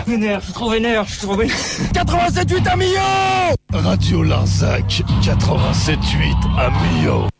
Vénère, je suis trop vénère, 87.8 à Millau. Radio Larzac, 87.8 à Millau.